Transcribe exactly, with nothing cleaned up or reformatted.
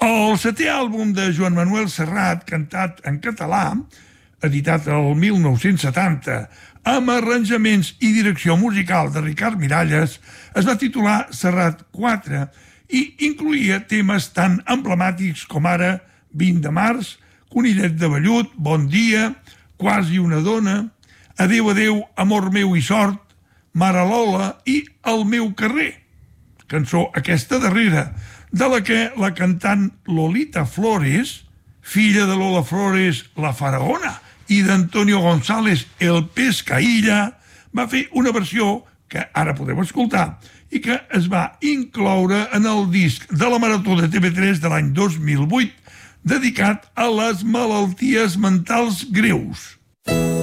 El setè àlbum de Joan Manuel Serrat, cantat en català, editat el mil nou-cents setanta, amb arranjaments i direcció musical de Ricard Miralles, es va titular Serrat quatre i incloïa temes tan emblemàtics com ara vint de març, Conillet de vellut, Bon dia, Quasi una dona, Adéu, adéu, amor meu i sort, Mare Lola i El meu carrer. Cançó aquesta darrera, de la que la cantant Lolita Flores, filla de Lola Flores, la faraona, i d'Antonio González, el pescaïlla, va fer una versió que ara podem escoltar i que es va incloure en el disc de la Marató de T V tres de l'any dos mil vuit dedicat a les malalties mentals greus.